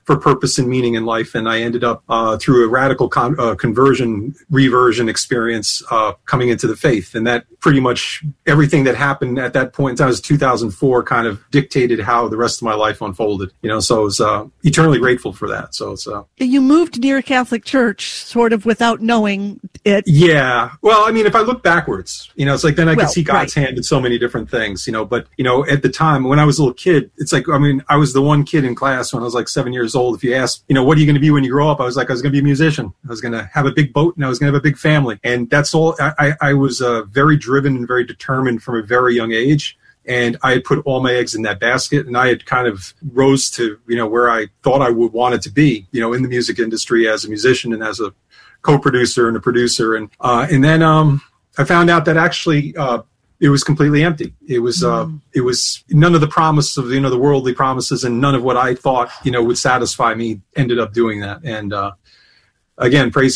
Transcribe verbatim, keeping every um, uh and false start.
for purpose and meaning in life. And I ended up uh, through a radical con- uh, conversion, reversion experience uh, coming into the faith. And that pretty much everything that happened at that point in time, was two thousand four, kind of dictated how the rest of my life unfolded. You know, so I was uh, eternally grateful for that. So it's uh, you moved near a Catholic church sort of without knowing it. Yeah. Well, I mean, if I look backwards, you know, it's like then I well, could see God's right. hand in so many different things, you know, but, you know, at the time when I was a little kid, it's like, I mean, I was the one kid in class when I was like seven years old. If you asked, you know, what are you going to be when you grow up? I was like, I was going to be a musician. I was going to have a big boat and I was going to have a big family. And that's all. I, I, I was uh, very driven and very determined from a very young age. And I had put all my eggs in that basket, and I had kind of rose to, you know, where I thought I would want it to be, you know, in the music industry as a musician and as a co-producer and a producer. And uh, and then um, I found out that actually uh, it was completely empty. It was uh, mm. it was none of the promise of, you know, the worldly promises, and none of what I thought, you know, would satisfy me ended up doing that. And uh, again, praise